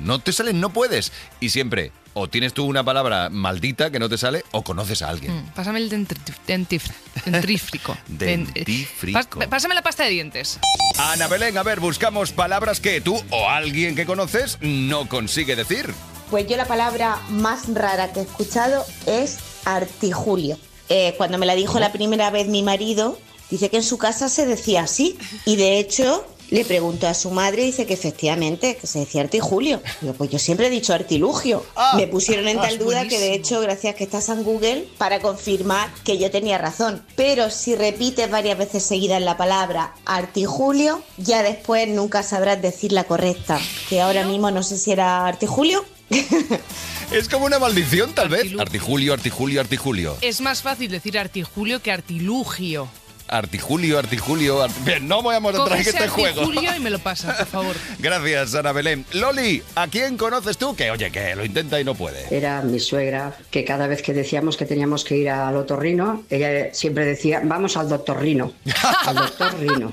No te sale, no puedes. Y siempre, o tienes tú una palabra maldita que no te sale, o conoces a alguien. Pásame el dentrífrico. Dentífrico. Pásame la pasta de dientes. Ana Belén, a ver, buscamos palabras que tú o alguien que conoces no consigue decir. Pues yo la palabra más rara que he escuchado es artijulio. Cuando me la dijo la primera vez mi marido, dice que en su casa se decía así. Y de hecho, le preguntó a su madre y dice que efectivamente, que se decía artijulio. Digo, pues yo siempre he dicho artilugio. Me pusieron en tal duda que de hecho, gracias que estás en Google, para confirmar que yo tenía razón. Pero si repites varias veces seguidas la palabra artijulio, ya después nunca sabrás decir la correcta. Que ahora mismo no sé si era artijulio. Es como una maldición, tal vez. Artijulio, artijulio, artijulio. Es más fácil decir artijulio que artilugio. Artijulio. Bien, no voy a mostrar que este juego. Artijulio y me lo pasas, por favor. Gracias, Ana Belén. Loli, ¿a quién conoces tú que, oye, que lo intenta y no puede? Era mi suegra, que cada vez que decíamos que teníamos que ir al otorrino, ella siempre decía, vamos al doctor Rino. Al doctor Rino.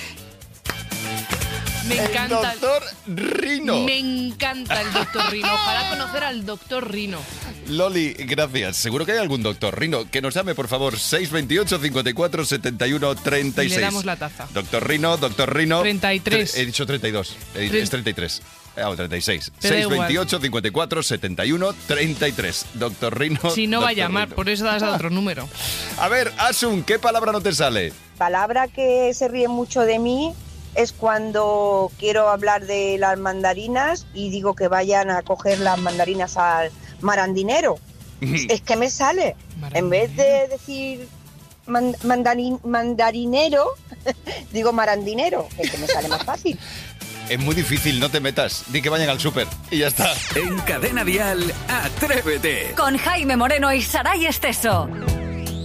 Me encanta el doctor Rino. Me encanta el doctor Rino. Ojalá conocer al doctor Rino. Loli, gracias. Seguro que hay algún doctor Rino. Que nos llame, por favor, 628 54 71 36. Y le damos la taza. Doctor Rino. 33. He dicho 32. Es 33. 36. Te da 628 54 71 33. Doctor Rino. Si no va a Doctor llamar, Rino. por eso das a otro número. A ver, Asun, ¿qué palabra no te sale? Palabra que se ríe mucho de mí es cuando quiero hablar de las mandarinas y digo que vayan a coger las mandarinas al marandinero. Es que me sale. En vez de decir mandarinero, digo marandinero, es que me sale más fácil. Es muy difícil, no te metas. Di que vayan al súper y ya está. En Cadena Dial, Atrévete. Con Jaime Moreno y Saray Esteso.